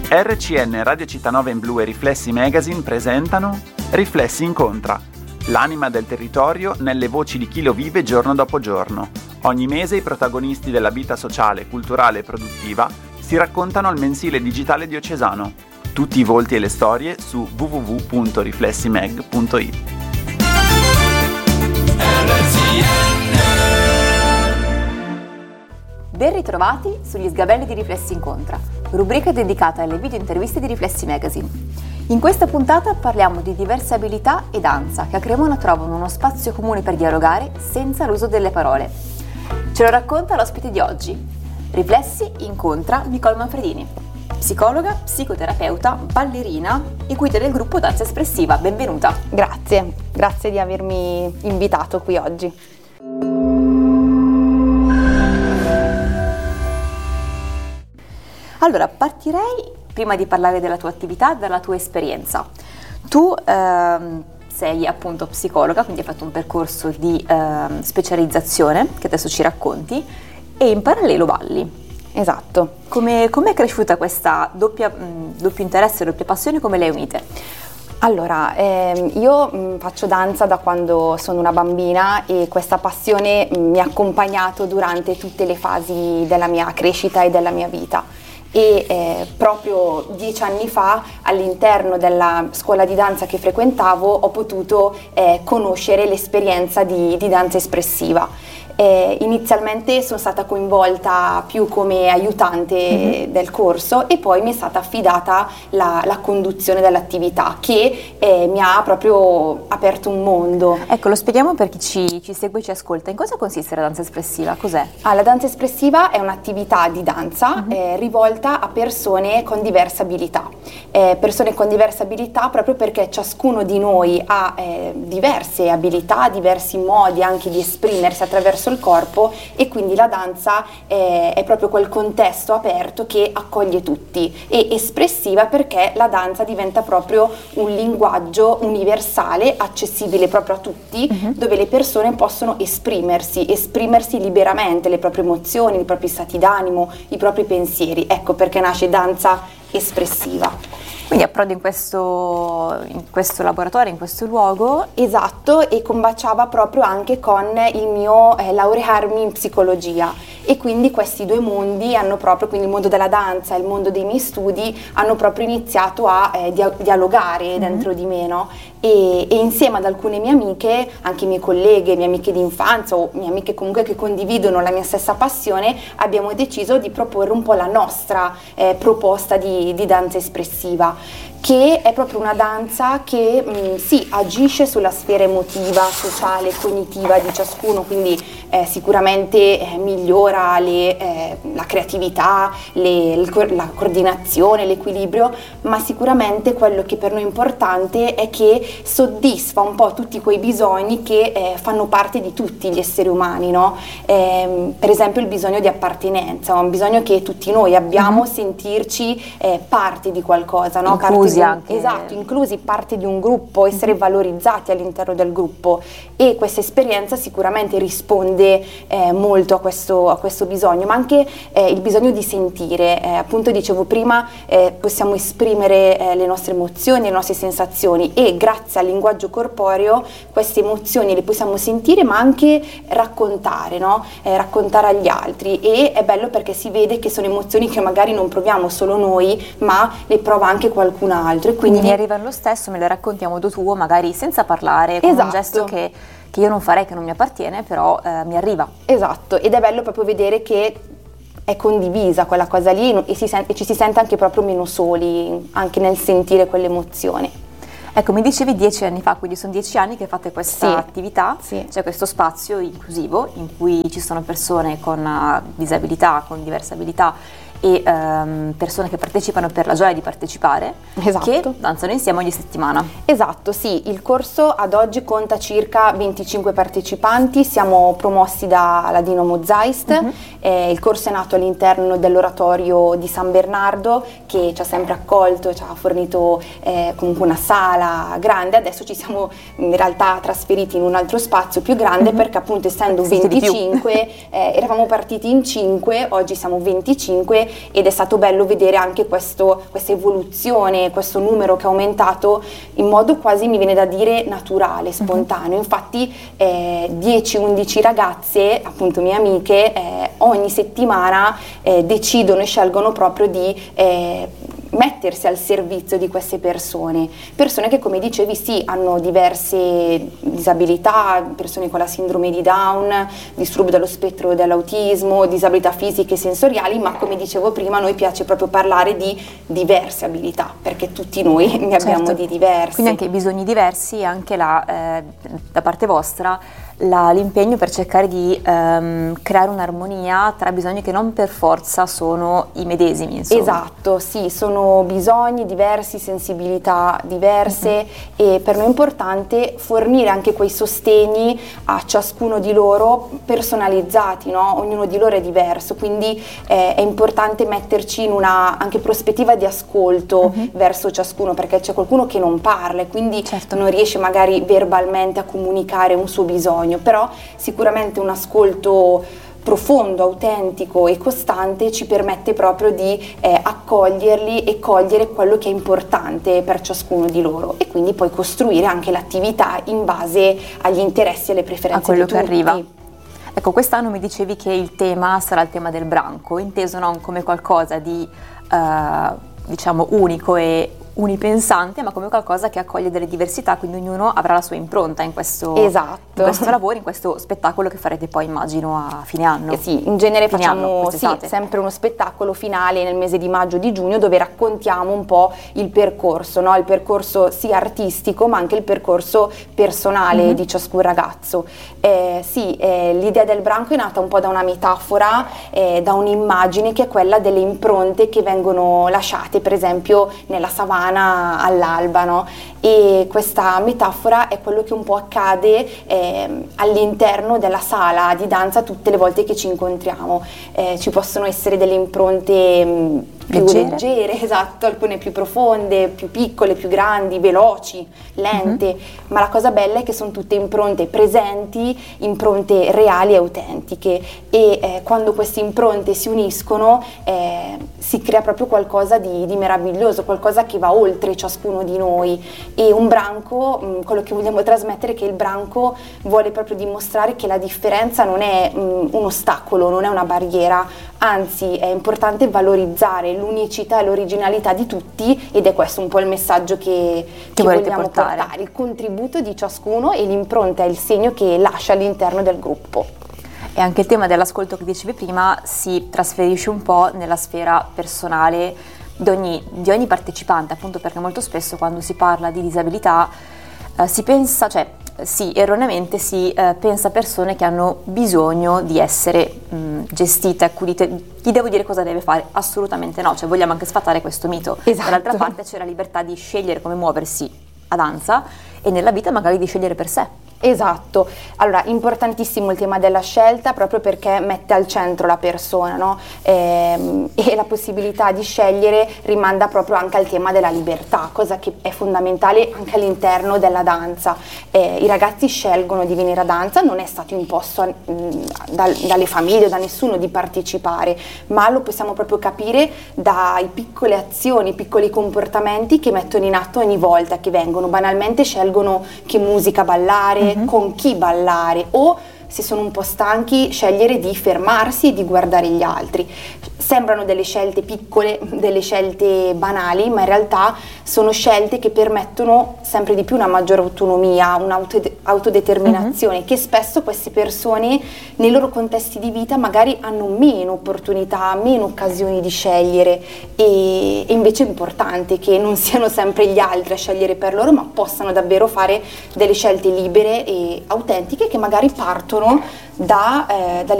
RCN Radio Città in Blu e Riflessi Magazine presentano Riflessi Incontra, l'anima del territorio nelle voci di chi lo vive giorno dopo giorno. Ogni mese i protagonisti della vita sociale, culturale e produttiva si raccontano al mensile digitale diocesano. Tutti i volti e le storie su www.riflessimag.it. Ben ritrovati sugli sgabelli di Riflessi Incontra, rubrica dedicata alle video interviste di Riflessi Magazine. In questa puntata parliamo di diverse abilità e danza che a Cremona trovano uno spazio comune per dialogare senza l'uso delle parole. Ce lo racconta l'ospite di oggi. Riflessi incontra Nicole Manfredini, psicologa, psicoterapeuta, ballerina e guida del gruppo Danza Espressiva. Benvenuta. Grazie di avermi invitato qui oggi. Allora, partirei, prima di parlare della tua attività, dalla tua esperienza. Tu sei appunto psicologa, quindi hai fatto un percorso di specializzazione, che adesso ci racconti, e in parallelo balli. Esatto. Come è cresciuta questa doppio interesse, doppia passione, come le hai unite? Allora, io faccio danza da quando sono una bambina e questa passione mi ha accompagnato durante tutte le fasi della mia crescita e della mia vita. E proprio 10 anni fa, all'interno della scuola di danza che frequentavo, ho potuto conoscere l'esperienza di danza espressiva. Inizialmente sono stata coinvolta più come aiutante del corso e poi mi è stata affidata la conduzione dell'attività, che mi ha proprio aperto un mondo. Ecco, lo spieghiamo per chi ci segue e ci ascolta. In cosa consiste la danza espressiva? Cos'è? La danza espressiva è un'attività di danza rivolta a persone con diverse abilità. Persone con diverse abilità proprio perché ciascuno di noi ha diverse abilità, diversi modi anche di esprimersi attraverso il corpo, e quindi la danza è proprio quel contesto aperto che accoglie tutti, e espressiva perché la danza diventa proprio un linguaggio universale, accessibile proprio a tutti, dove le persone possono esprimersi liberamente le proprie emozioni, i propri stati d'animo, i propri pensieri. Ecco perché nasce danza espressiva. Quindi approdi in questo laboratorio, in questo luogo. Esatto, e combaciava proprio anche con il mio laurearmi in psicologia, e quindi questi due mondi hanno proprio, quindi il mondo della danza e il mondo dei miei studi, hanno proprio iniziato a dialogare dentro di me, no? E insieme ad alcune mie amiche, anche mie colleghe, mie amiche di infanzia o mie amiche comunque che condividono la mia stessa passione, abbiamo deciso di proporre un po' la nostra proposta di danza espressiva, che è proprio una danza che sì, agisce sulla sfera emotiva, sociale, cognitiva di ciascuno, quindi sicuramente migliora la creatività, la coordinazione, l'equilibrio, ma sicuramente quello che per noi è importante è che soddisfa un po' tutti quei bisogni che fanno parte di tutti gli esseri umani, no? Per esempio il bisogno di appartenenza, un bisogno che tutti noi abbiamo, sentirci parte di qualcosa, no? Esatto, inclusi, parte di un gruppo, essere valorizzati all'interno del gruppo, e questa esperienza sicuramente risponde molto a questo bisogno, ma anche il bisogno di sentire. Appunto dicevo prima, possiamo esprimere le nostre emozioni, le nostre sensazioni, e grazie al linguaggio corporeo queste emozioni le possiamo sentire, ma anche raccontare, no? Raccontare agli altri, e è bello perché si vede che sono emozioni che magari non proviamo solo noi, ma le prova anche qualcun altro, e quindi mi arrivano lo stesso, me le racconti a modo tuo, magari senza parlare, con un gesto che io non farei, che non mi appartiene, però mi arriva. Esatto, ed è bello proprio vedere che è condivisa quella cosa lì, e ci si sente anche proprio meno soli, anche nel sentire quell'emozione. Ecco, mi dicevi 10 anni fa, quindi sono 10 anni che fate questa attività, sì. C'è questo spazio inclusivo in cui ci sono persone con disabilità, con diverse abilità, e persone che partecipano per la gioia di partecipare, esatto. Che danzano insieme ogni settimana. Esatto, sì, il corso ad oggi conta circa 25 partecipanti, siamo promossi dalla Dinamo Zeist, il corso è nato all'interno dell'oratorio di San Bernardo, che ci ha sempre accolto, ci ha fornito comunque una sala grande. Adesso ci siamo in realtà trasferiti in un altro spazio più grande, perché appunto essendo 25, eravamo partiti in 5, oggi siamo 25, ed è stato bello vedere anche questa evoluzione, questo numero che è aumentato in modo quasi, mi viene da dire, naturale, spontaneo. Infatti 10-11 ragazze, appunto mie amiche, ogni settimana decidono e scelgono proprio di mettersi al servizio di queste persone che, come dicevi, sì, hanno diverse disabilità, persone con la sindrome di Down, disturbo dello spettro dell'autismo, disabilità fisiche e sensoriali, ma come dicevo prima a noi piace proprio parlare di diverse abilità, perché tutti noi ne abbiamo di diverse. Quindi anche bisogni diversi e anche da parte vostra l'impegno per cercare di creare un'armonia tra bisogni che non per forza sono i medesimi, insomma. Esatto, sì, sono bisogni diversi, sensibilità diverse, e per noi è importante fornire anche quei sostegni a ciascuno di loro personalizzati, no? Ognuno di loro è diverso, quindi è importante metterci in una anche prospettiva di ascolto verso ciascuno, perché c'è qualcuno che non parla e quindi non riesce magari verbalmente a comunicare un suo bisogno, però sicuramente un ascolto profondo, autentico e costante ci permette proprio di accoglierli e cogliere quello che è importante per ciascuno di loro, e quindi poi costruire anche l'attività in base agli interessi e alle preferenze di tutti. Che arriva. Ecco, quest'anno mi dicevi che il tema sarà il tema del branco, inteso non come qualcosa di diciamo unico e unipensante, ma come qualcosa che accoglie delle diversità, quindi ognuno avrà la sua impronta in questo lavoro, in questo spettacolo che farete poi, immagino, a fine anno. Sì, in genere facciamo sempre uno spettacolo finale nel mese di maggio, di giugno, dove raccontiamo un po' il percorso, no? Il percorso sia artistico ma anche il percorso personale di ciascun ragazzo. L'idea del branco è nata un po' da una metafora, da un'immagine che è quella delle impronte che vengono lasciate per esempio nella savana all'alba, no? E questa metafora è quello che un po' accade all'interno della sala di danza tutte le volte che ci incontriamo. Ci possono essere delle impronte più leggere, esatto, alcune più profonde, più piccole, più grandi, veloci, lente, ma la cosa bella è che sono tutte impronte presenti, impronte reali e autentiche, e quando queste impronte si uniscono si crea proprio qualcosa di meraviglioso, qualcosa che va oltre ciascuno di noi. E un branco, quello che vogliamo trasmettere è che il branco vuole proprio dimostrare che la differenza non è un ostacolo, non è una barriera, anzi è importante valorizzare l'unicità e l'originalità di tutti, ed è questo un po' il messaggio che vogliamo portare, il contributo di ciascuno e l'impronta e il segno che lascia all'interno del gruppo. E anche il tema dell'ascolto che dicevi prima si trasferisce un po' nella sfera personale di ogni partecipante, appunto perché molto spesso quando si parla di disabilità si pensa, erroneamente si pensa a persone che hanno bisogno di essere gestite, accudite. Gli devo dire cosa deve fare? Assolutamente no, vogliamo anche sfatare questo mito. Dall'altra parte c'è la libertà di scegliere come muoversi a danza e nella vita magari di scegliere per sé. Esatto, allora importantissimo il tema della scelta, proprio perché mette al centro la persona, no? E la possibilità di scegliere rimanda proprio anche al tema della libertà, cosa che è fondamentale anche all'interno della danza. I ragazzi scelgono di venire a danza, non è stato imposto dalle famiglie o da nessuno di partecipare, ma lo possiamo proprio capire dai piccole azioni, piccoli comportamenti che mettono in atto ogni volta che vengono. Banalmente scelgono che musica ballare, con chi ballare, o se sono un po' stanchi scegliere di fermarsi e di guardare gli altri. Sembrano delle scelte piccole, delle scelte banali, ma in realtà sono scelte che permettono sempre di più una maggiore autonomia, un'autodeterminazione, che spesso queste persone nei loro contesti di vita magari hanno meno opportunità, meno occasioni di scegliere, e invece è importante che non siano sempre gli altri a scegliere per loro, ma possano davvero fare delle scelte libere e autentiche che magari partono dalle